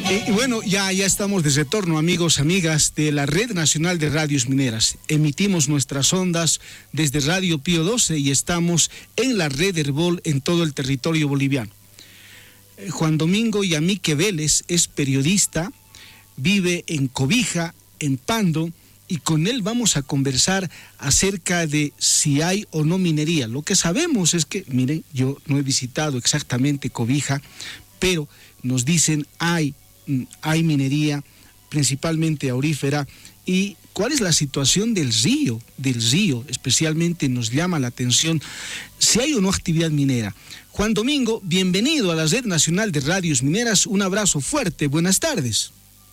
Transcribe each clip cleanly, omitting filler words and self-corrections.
Y bueno, ya estamos de retorno, amigos, amigas de la Red Nacional de Radios Mineras. Emitimos nuestras ondas desde Radio Pío 12 y estamos en la red Herbol en todo el territorio boliviano. Juan Domingo Yamique Vélez es periodista, vive en Cobija, en Pando, y con él vamos a conversar acerca de si hay o no minería. Lo que sabemos es que, miren, yo no he visitado exactamente Cobija, pero nos dicen hay minería, principalmente aurífera. ¿Y cuál es la situación del río? Especialmente nos llama la atención si hay o no actividad minera. Juan Domingo, bienvenido a la Red Nacional de Radios Mineras. Un abrazo fuerte, buenas tardes.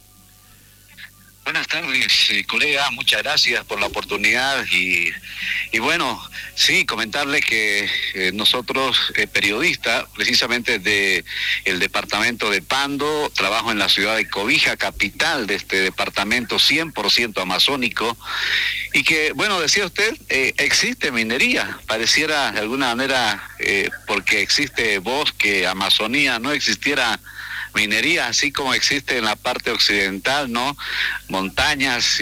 Buenas tardes, colega, muchas gracias por la oportunidad y bueno, sí, comentarle que nosotros, periodistas, precisamente de el departamento de Pando, trabajo en la ciudad de Cobija, capital de este departamento 100% amazónico, y que, bueno, decía usted, existe minería, pareciera de alguna manera, porque existe bosque, Amazonía, no existiera minería, así como existe en la parte occidental, ¿no? Montañas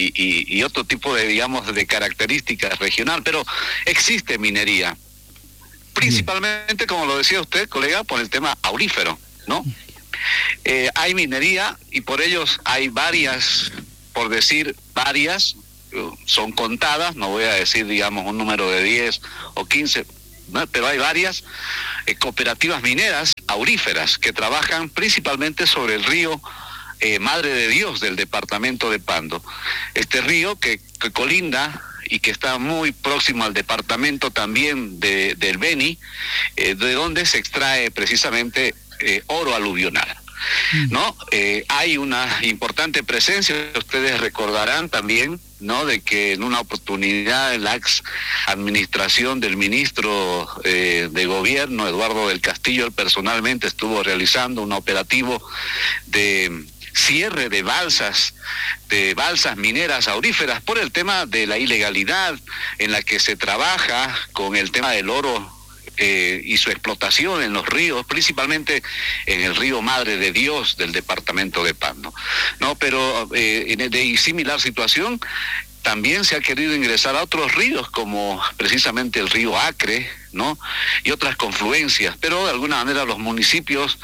y otro tipo de, digamos, de características regional, pero existe minería. Principalmente, como lo decía usted, colega, por el tema aurífero, ¿no? Hay minería y por ellos hay varias, por decir varias, son contadas, no voy a decir, digamos, un número de 10 o 15, ¿no? Pero hay varias cooperativas mineras auríferas que trabajan principalmente sobre el río Madre de Dios del departamento de Pando. Este río que colinda y que está muy próximo al departamento también del Beni, de donde se extrae precisamente oro aluvional, ¿no? Hay una importante presencia, ustedes recordarán también, ¿no?, de que en una oportunidad en la ex administración del ministro de gobierno, Eduardo del Castillo, él personalmente estuvo realizando un operativo de cierre de balsas mineras auríferas por el tema de la ilegalidad en la que se trabaja con el tema del oro y su explotación en los ríos, principalmente en el río Madre de Dios del departamento de Pando, ¿no? Pero de similar situación también se ha querido ingresar a otros ríos como precisamente el río Acre, ¿no?, y otras confluencias, pero de alguna manera los municipios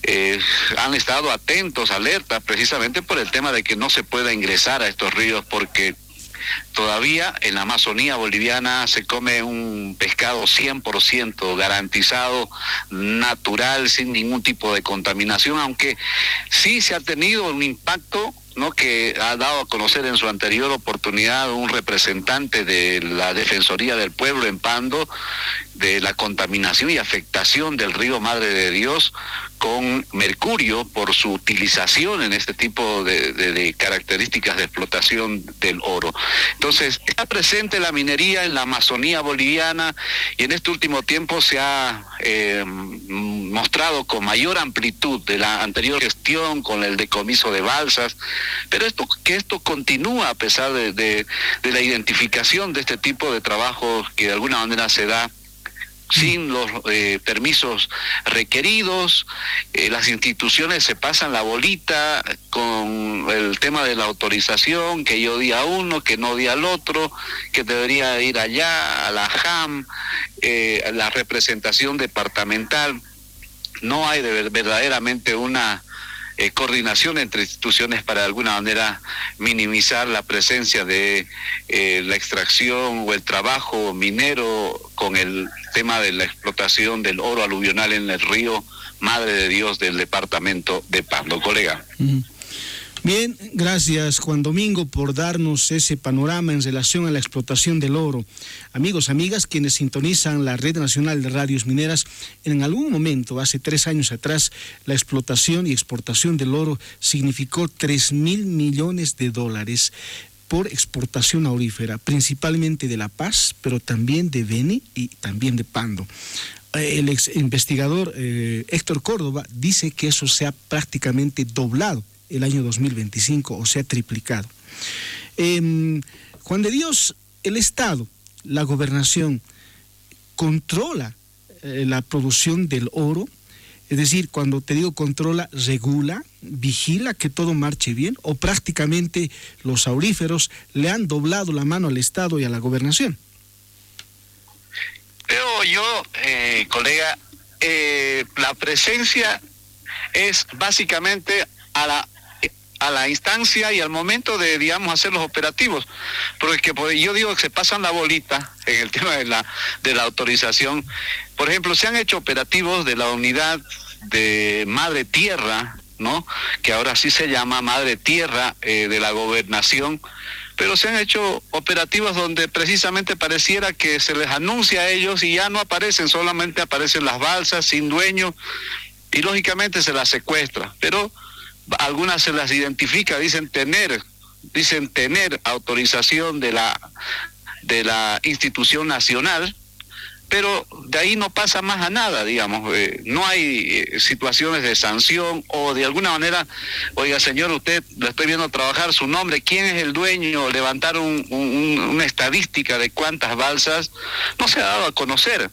han estado atentos, alertas, precisamente por el tema de que no se pueda ingresar a estos ríos porque todavía en la Amazonía boliviana se come un pescado 100% garantizado, natural, sin ningún tipo de contaminación, aunque sí se ha tenido un impacto, ¿no?, que ha dado a conocer en su anterior oportunidad un representante de la Defensoría del Pueblo en Pando, de la contaminación y afectación del río Madre de Dios con mercurio por su utilización en este tipo de características de explotación del oro. Entonces, está presente la minería en la Amazonía boliviana y en este último tiempo se ha mostrado con mayor amplitud de la anterior gestión con el decomiso de balsas, pero esto continúa a pesar de la identificación de este tipo de trabajos que de alguna manera se da sin los permisos requeridos. Las instituciones se pasan la bolita con el tema de la autorización, que yo di a uno, que no di al otro, que debería ir allá, a la JAM, la representación departamental. No hay verdaderamente una coordinación entre instituciones para de alguna manera minimizar la presencia de la extracción o el trabajo minero con el tema de la explotación del oro aluvional en el río Madre de Dios del departamento de Pando, colega. Bien, gracias Juan Domingo por darnos ese panorama en relación a la explotación del oro. Amigos, amigas, quienes sintonizan la Red Nacional de Radios Mineras, en algún momento, hace 3 años atrás, la explotación y exportación del oro significó $3.000 millones por exportación aurífera, principalmente de La Paz, pero también de Beni y también de Pando. El ex investigador Héctor Córdoba dice que eso se ha prácticamente doblado el año 2025, o sea, triplicado. Juan de Dios, el Estado, la gobernación, controla la producción del oro, es decir, cuando te digo controla, regula, vigila que todo marche bien, o prácticamente los auríferos le han doblado la mano al Estado y a la gobernación? Creo yo, colega, la presencia es básicamente a la instancia y al momento de, digamos, hacer los operativos, porque yo digo que se pasan la bolita en el tema de la autorización. Por ejemplo, se han hecho operativos de la unidad de Madre Tierra, ¿no?, que ahora sí se llama Madre Tierra, de la gobernación, pero se han hecho operativos donde precisamente pareciera que se les anuncia a ellos y ya no aparecen, solamente aparecen las balsas sin dueño, y lógicamente se las secuestra, pero algunas se las identifica, dicen tener autorización de la institución nacional, pero de ahí no pasa más a nada, digamos. No hay situaciones de sanción o de alguna manera, oiga señor, usted lo estoy viendo trabajar, su nombre, quién es el dueño, levantar una estadística de cuántas balsas. No se ha dado a conocer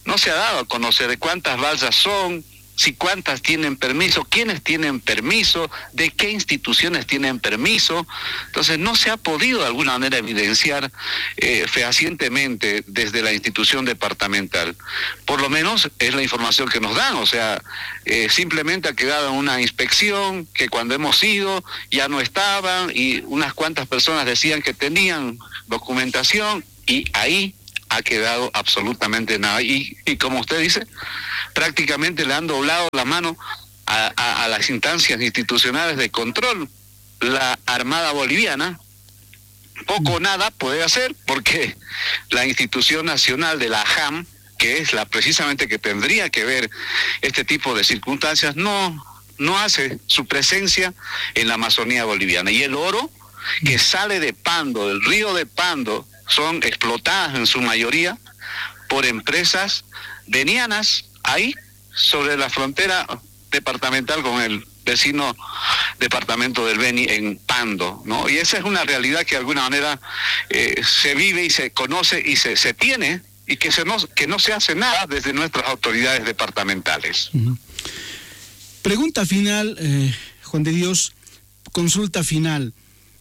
de cuántas balsas son, si cuántas tienen permiso, quiénes tienen permiso, de qué instituciones tienen permiso. Entonces no se ha podido de alguna manera evidenciar fehacientemente desde la institución departamental. Por lo menos es la información que nos dan, o sea, simplemente ha quedado una inspección que cuando hemos ido ya no estaban y unas cuantas personas decían que tenían documentación y ahí ha quedado absolutamente nada. Y como usted dice, prácticamente le han doblado la mano a las instancias institucionales de control. La Armada Boliviana poco o nada puede hacer, porque la institución nacional de la JAM, que es la precisamente que tendría que ver este tipo de circunstancias, no hace su presencia en la Amazonía boliviana. Y el oro que sale de Pando, del río de Pando, son explotadas en su mayoría por empresas venianas ahí sobre la frontera departamental con el vecino departamento del Beni en Pando, ¿no? Y esa es una realidad que de alguna manera se vive y se conoce y se tiene, y que no se hace nada desde nuestras autoridades departamentales. Uh-huh. Pregunta final, Juan de Dios, consulta final.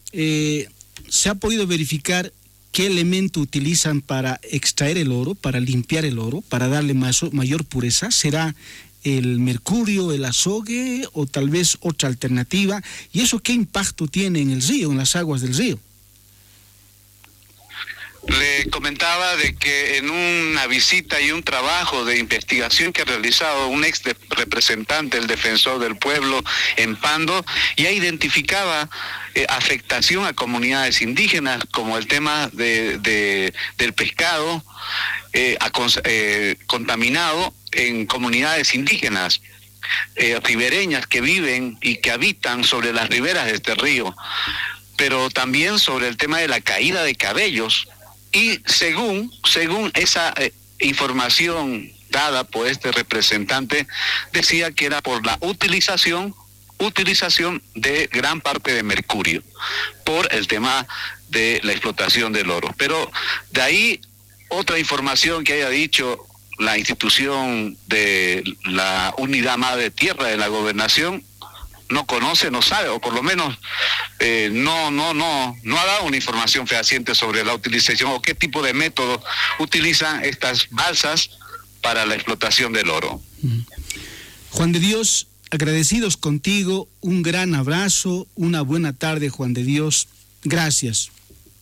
¿Se ha podido verificar qué elemento utilizan para extraer el oro, para limpiar el oro, para darle mayor pureza? ¿Será el mercurio, el azogue o tal vez otra alternativa? ¿Y eso qué impacto tiene en el río, en las aguas del río? Le comentaba de que en una visita y un trabajo de investigación que ha realizado un ex representante, el defensor del pueblo en Pando, ya identificaba afectación a comunidades indígenas, como el tema del pescado contaminado en comunidades indígenas ribereñas que viven y que habitan sobre las riberas de este río, pero también sobre el tema de la caída de cabellos. Y según esa información dada por este representante, decía que era por la utilización de gran parte de mercurio, por el tema de la explotación del oro. Pero de ahí otra información que haya dicho la institución de la Unidad Madre Tierra de la Gobernación, no conoce, no sabe, o por lo menos no ha dado una información fehaciente sobre la utilización o qué tipo de método utilizan estas balsas para la explotación del oro. Juan de Dios, agradecidos contigo, un gran abrazo, una buena tarde, Juan de Dios, gracias.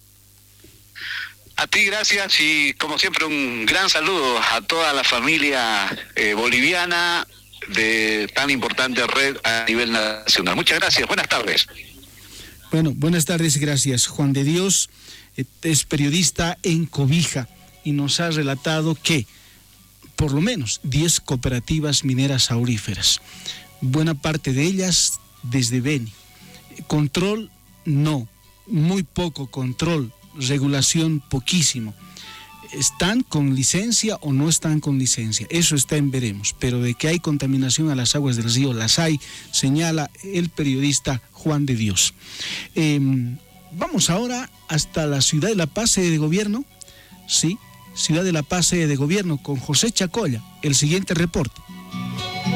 A ti gracias, y como siempre un gran saludo a toda la familia boliviana de tan importante red a nivel nacional. Muchas gracias, buenas tardes. Bueno, buenas tardes y gracias. Juan de Dios es periodista en Cobija y nos ha relatado que por lo menos 10 cooperativas mineras auríferas, buena parte de ellas desde Beni. Control no, muy poco control, regulación poquísimo. ¿Están con licencia o no están con licencia? Eso está en veremos, pero de que hay contaminación a las aguas del río, las hay, señala el periodista Juan de Dios. Vamos ahora hasta la ciudad de La Paz, sede de gobierno. Sí, ciudad de La Paz, sede de gobierno, con José Chacolla. El siguiente reporte.